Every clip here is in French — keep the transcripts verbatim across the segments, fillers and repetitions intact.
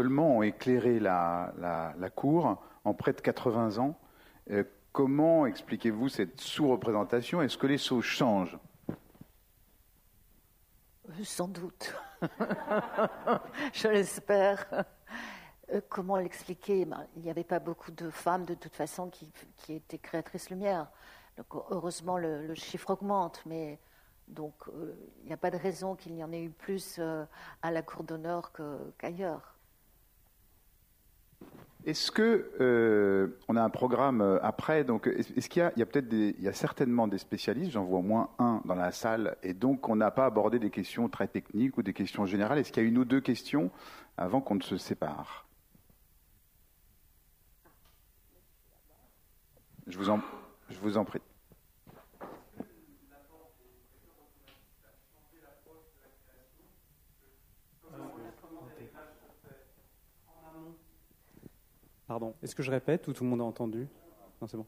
seulement ont éclairé la, la, la cour en près de quatre-vingts ans. Euh, comment expliquez-vous cette sous-représentation? Est-ce que les sauges changent? Sans doute. Je l'espère. Euh, comment l'expliquer? Ben, il n'y avait pas beaucoup de femmes, de toute façon, qui, qui étaient créatrices lumière. Donc, heureusement, le, le chiffre augmente, mais donc euh, il n'y a pas de raison qu'il y en ait eu plus euh, à la cour d'honneur que, qu'ailleurs. Est-ce que euh, on a un programme après? Donc, est-ce qu'il y a, il y a peut-être des, il y a certainement des spécialistes. J'en vois au moins un dans la salle, et donc on n'a pas abordé des questions très techniques ou des questions générales. Est-ce qu'il y a une ou deux questions avant qu'on ne se sépare? Je vous en, je vous en prie. Pardon, est-ce que je répète ou tout le monde a entendu? Non, c'est bon.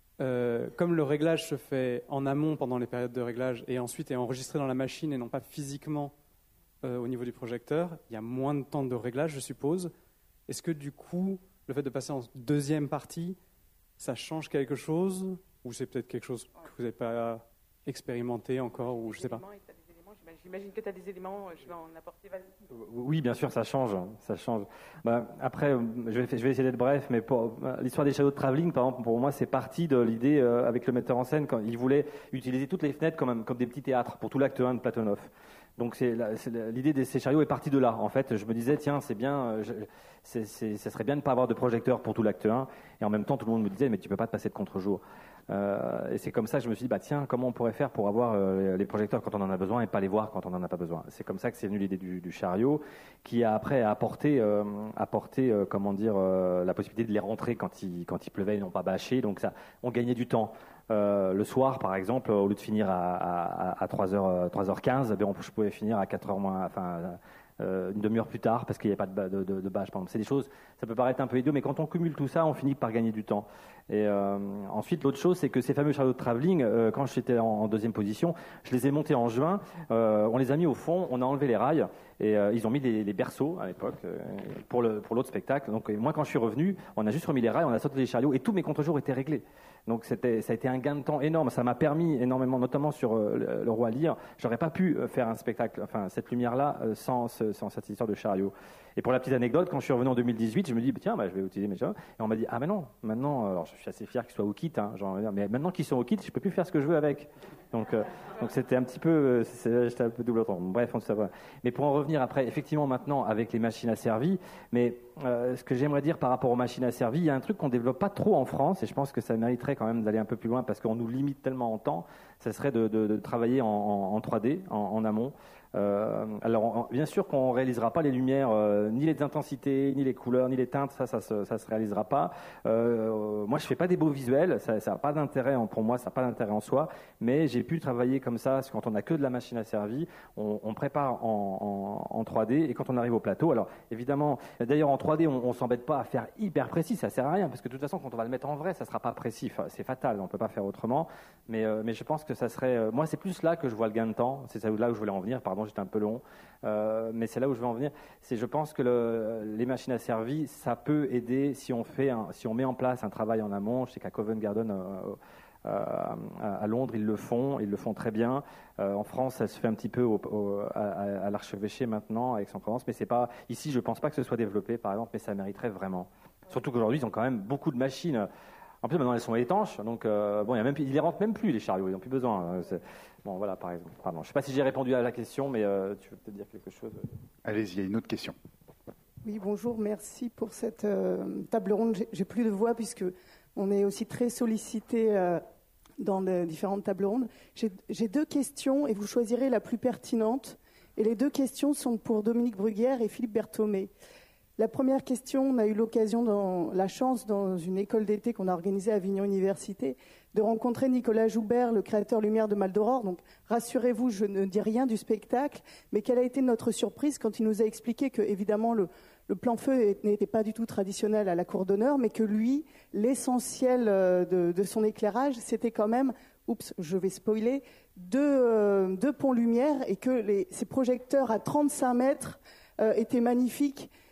Euh, comme le réglage se fait en amont pendant les périodes de réglage et ensuite est enregistré dans la machine et non pas physiquement euh, au niveau du projecteur, il y a moins de temps de réglage, je suppose. Est-ce que du coup, le fait de passer en deuxième partie, ça change quelque chose? Ou c'est peut-être quelque chose que vous n'avez pas expérimenté encore, ou je ne sais pas? J'imagine que tu as des éléments, je vais en apporter, vas-y. Oui, bien sûr, ça change, ça change. Bah, après, je vais, je vais essayer d'être bref, mais pour l'histoire des Shadow Traveling, par exemple, pour moi, c'est parti de l'idée euh, avec le metteur en scène quand il voulait utiliser toutes les fenêtres comme, comme des petits théâtres pour tout l'acte un de Platonov. Donc c'est, la, c'est la, l'idée de ces chariots est partie de là. En fait, je me disais tiens, c'est bien, je, c'est, c'est, ça serait bien de ne pas avoir de projecteur pour tout l'acte un. Et en même temps, tout le monde me disait mais tu peux pas te passer de contre-jour. Euh, et c'est comme ça que je me suis dit bah tiens, comment on pourrait faire pour avoir euh, les projecteurs quand on en a besoin et pas les voir quand on en a pas besoin. C'est comme ça que c'est venu l'idée du, du chariot, qui a après apporté, euh, apporté euh, comment dire, euh, la possibilité de les rentrer quand il quand il pleuvait et non pas bâcher. Donc ça, on gagnait du temps. Euh, le soir, par exemple, au lieu de finir à, à, à trois heures, trois heures quinze, ben, je pouvais finir à quatre heures moins, enfin, euh, une demi-heure plus tard, parce qu'il n'y avait pas de, de, de, de bâche, par exemple. C'est des choses, ça peut paraître un peu idiot, mais quand on cumule tout ça, on finit par gagner du temps. Et euh, ensuite, l'autre chose, c'est que ces fameux chariots de travelling, euh, quand j'étais en, en deuxième position, je les ai montés en juin, euh, on les a mis au fond, on a enlevé les rails, et euh, ils ont mis les, les berceaux, à l'époque, euh, pour, le, pour l'autre spectacle. Donc, moi, quand je suis revenu, on a juste remis les rails, on a sorti les chariots, et tous mes contre-jours étaient réglés. Donc c'était, ça a été un gain de temps énorme. Ça m'a permis énormément, notamment sur euh, le, le Roi Lear. J'aurais pas pu euh, faire un spectacle, enfin cette lumière-là, euh, sans, sans cette histoire de chariot. Et pour la petite anecdote, quand je suis revenu en deux mille dix-huit, je me dis bah, tiens, bah, je vais utiliser mes chariots. Et on m'a dit ah mais non, maintenant, alors je suis assez fier qu'ils soient au kit, hein, genre, mais maintenant qu'ils sont au kit, je peux plus faire ce que je veux avec. Donc, euh, donc c'était un petit peu, euh, c'est, j'étais un peu double temps. Bref, on sait pas. Mais pour en revenir après, effectivement maintenant avec les machines asservies, mais euh, ce que j'aimerais dire par rapport aux machines asservies, il y a un truc qu'on développe pas trop en France, et je pense que ça mériterait quand même d'aller un peu plus loin parce qu'on nous limite tellement en temps. Ça serait de, de, de travailler en, en, en trois D, en, en amont. Euh, alors, on, bien sûr qu'on réalisera pas les lumières, euh, ni les intensités, ni les couleurs, ni les teintes, ça, ça, ça, ça se réalisera pas. Euh, moi, je fais pas des beaux visuels, ça, ça a pas d'intérêt en, pour moi, ça a pas d'intérêt en soi. Mais j'ai pu travailler comme ça, parce que quand on a que de la machine asservie, on, on prépare en, en, en trois D, et quand on arrive au plateau, alors évidemment, d'ailleurs en trois D, on, on s'embête pas à faire hyper précis, ça sert à rien, parce que de toute façon, quand on va le mettre en vrai, ça sera pas précis, enfin, c'est fatal, on peut pas faire autrement. Mais, euh, mais je pense que ça serait, euh, moi, c'est plus là que je vois le gain de temps, c'est là où je voulais en venir. Pardon, j'étais un peu long, euh, mais c'est là où je veux en venir. C'est, je pense que le, les machines asservies, ça peut aider si on fait, un, si on met en place un travail en amont. Je sais qu'à Covent Garden, euh, euh, à Londres, ils le font, ils le font très bien. Euh, en France, ça se fait un petit peu au, au, à, à l'archevêché maintenant, avec Aix-en-Provence, mais c'est pas ici. Je pense pas que ce soit développé, par exemple, mais ça mériterait vraiment. Surtout qu'aujourd'hui, ils ont quand même beaucoup de machines. En plus, maintenant, elles sont étanches, donc euh, bon, il y a même, ils les rentrent même plus les chariots, ils n'ont plus besoin. C'est... Bon, voilà, par exemple. Pardon, je ne sais pas si j'ai répondu à la question, mais euh, tu veux peut-être dire quelque chose. Allez-y, il y a une autre question. Oui, bonjour, merci pour cette euh, table ronde. J'ai, j'ai plus de voix puisque on est aussi très sollicité euh, dans les différentes tables rondes. J'ai, j'ai deux questions et vous choisirez la plus pertinente. Et les deux questions sont pour Dominique Bruguière et Philippe Berthomé. La première question, on a eu l'occasion, dans, la chance, dans une école d'été qu'on a organisée à Avignon Université, de rencontrer Nicolas Joubert, le créateur lumière de Maldoror. Donc, rassurez-vous, je ne dis rien du spectacle, mais quelle a été notre surprise quand il nous a expliqué que, évidemment, le, le plan feu n'était pas du tout traditionnel à la cour d'honneur, mais que lui, l'essentiel de, de son éclairage, c'était quand même, oups, je vais spoiler, deux, euh, deux ponts lumière, et que les, ces projecteurs à trente-cinq mètres euh, étaient magnifiques.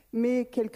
mais quelque